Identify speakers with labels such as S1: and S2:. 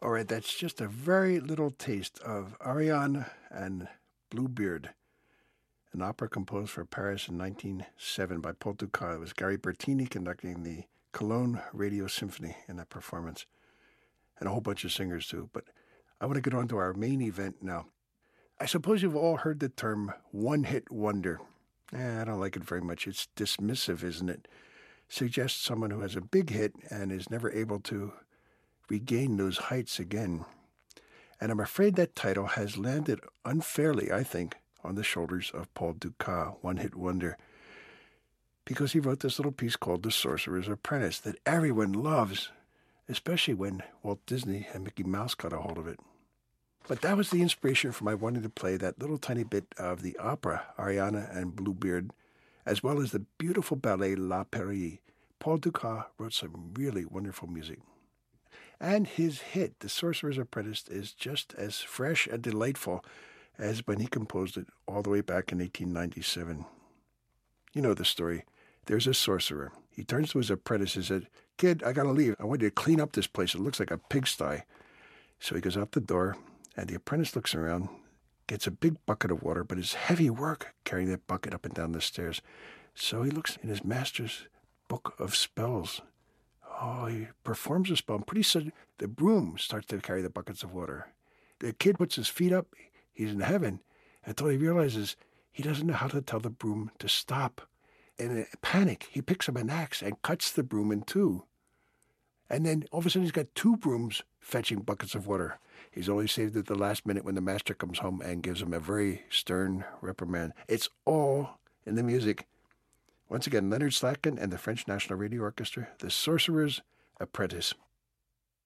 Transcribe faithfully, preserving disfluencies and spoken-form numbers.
S1: All right, that's just a very little taste of Ariane and Bluebeard, an opera composed for Paris in nineteen oh seven by Paul Dukas. It was Gary Bertini conducting the Cologne Radio Symphony in that performance, and a whole bunch of singers too. But I want to get on to our main event now. I suppose you've all heard the term one-hit wonder. Eh, I don't like it very much. It's dismissive, isn't it? Suggests someone who has a big hit and is never able to regain those heights again. And I'm afraid that title has landed unfairly, I think, on the shoulders of Paul Dukas, one-hit wonder, because he wrote this little piece called The Sorcerer's Apprentice that everyone loves, especially when Walt Disney and Mickey Mouse got a hold of it. But that was the inspiration for my wanting to play that little tiny bit of the opera, Ariane and Bluebeard, as well as the beautiful ballet La Peri. Paul Dukas wrote some really wonderful music. And his hit, The Sorcerer's Apprentice, is just as fresh and delightful as when he composed it all the way back in eighteen ninety-seven. You know the story. There's a sorcerer. He turns to his apprentice and says, "Kid, I gotta leave. I want you to clean up this place. It looks like a pigsty." So he goes out the door, and the apprentice looks around, gets a big bucket of water, but it's heavy work carrying that bucket up and down the stairs. So he looks in his master's book of spells. Oh, he performs a spell, and pretty soon the broom starts to carry the buckets of water. The kid puts his feet up. He's in heaven until he realizes he doesn't know how to tell the broom to stop. In a panic, he picks up an axe and cuts the broom in two. And then all of a sudden he's got two brooms fetching buckets of water. He's only saved at the last minute when the master comes home and gives him a very stern reprimand. It's all in the music. Once again, Leonard Slatkin and the French National Radio Orchestra, The Sorcerer's Apprentice.